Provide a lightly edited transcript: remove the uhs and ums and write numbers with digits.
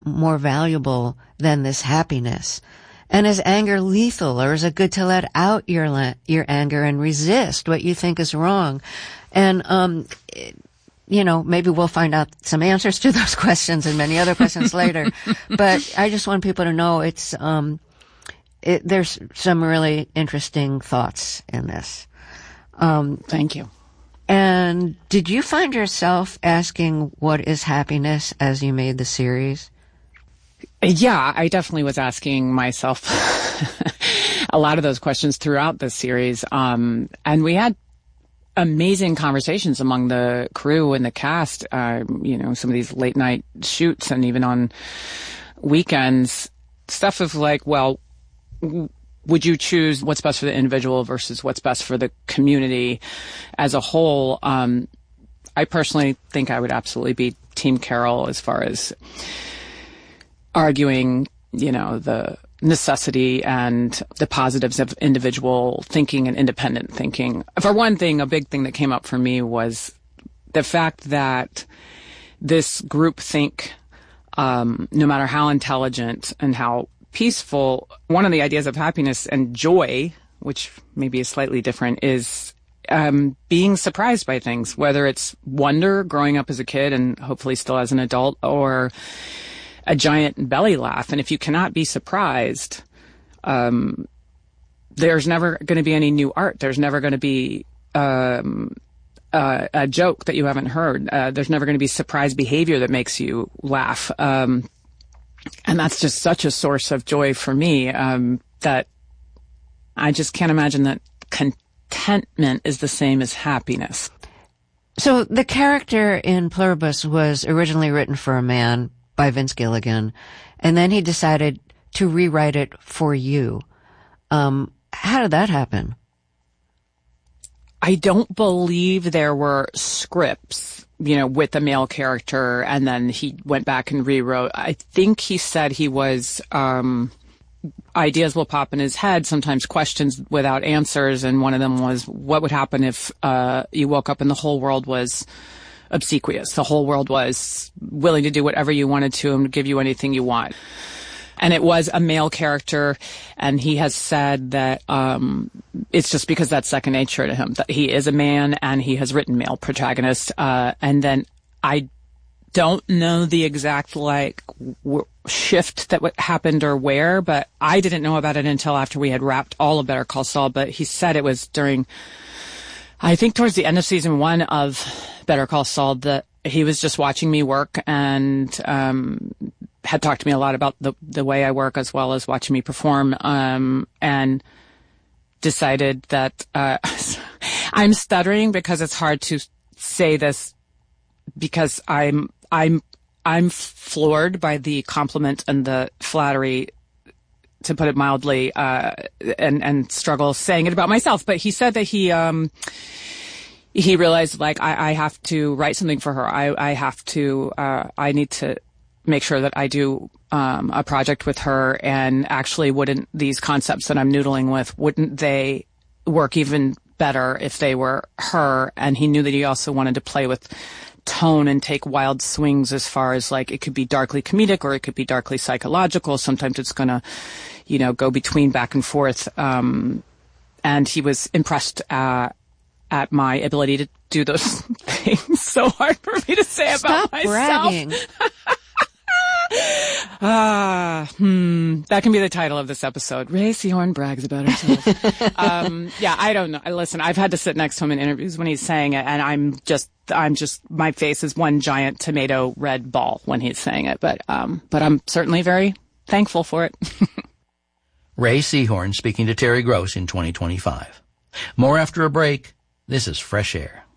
more valuable than this happiness? And is anger lethal, or is it good to let out your anger and resist what you think is wrong? And, maybe we'll find out some answers to those questions and many other questions later. But I just want people to know there's some really interesting thoughts in this. Thank you. And did you find yourself asking what is happiness as you made the series? Yeah, I definitely was asking myself a lot of those questions throughout the series. And we had amazing conversations among the crew and the cast, some of these late night shoots and even on weekends, stuff of like, well, would you choose what's best for the individual versus what's best for the community as a whole? I personally think I would absolutely be Team Carol as far as arguing, the necessity and the positives of individual thinking and independent thinking. For one thing, a big thing that came up for me was the fact that this group think, no matter how intelligent and how peaceful, one of the ideas of happiness and joy, which maybe is slightly different, is being surprised by things, whether it's wonder growing up as a kid and hopefully still as an adult, or a giant belly laugh. And if you cannot be surprised, there's never going to be any new art. There's never going to be a joke that you haven't heard. There's never going to be surprise behavior that makes you laugh. And that's just such a source of joy for me, that I just can't imagine that contentment is the same as happiness. So the character in Pluribus was originally written for a man by Vince Gilligan, and then he decided to rewrite it for you. How did that happen? I don't believe there were scripts, with the male character, and then he went back and rewrote. I think he said he was, ideas will pop in his head, sometimes questions without answers, and one of them was, what would happen if you woke up and the whole world was obsequious? The whole world was willing to do whatever you wanted to and give you anything you want. And it was a male character, and he has said that it's just because that's second nature to him, that he is a man and he has written male protagonists. And then I don't know the exact shift that happened or where, but I didn't know about it until after we had wrapped all of Better Call Saul. But he said it was I think towards the end of season 1 of Better Call Saul, that he was just watching me work and had talked to me a lot about the way I work as well as watching me perform, and decided that I'm stuttering because it's hard to say this, because I'm floored by the compliment and the flattery, to put it mildly, and struggle saying it about myself. But he said that he realized, I have to write something for her. I need to make sure that I do a project with her, and actually wouldn't these concepts that I'm noodling with, wouldn't they work even better if they were her? And he knew that he also wanted to play with tone and take wild swings as far as it could be darkly comedic or it could be darkly psychological. Sometimes it's going to, go between back and forth. And he was impressed at my ability to do those things. So hard for me to say about myself. Bragging. That can be the title of this episode. Ray Seahorn brags about herself. Yeah, I don't know. Listen, I've had to sit next to him in interviews when he's saying it, and I'm just, my face is one giant tomato red ball when he's saying it. But I'm certainly very thankful for it. Ray Seahorn speaking to Terry Gross in 2025. More after a break. This is Fresh Air.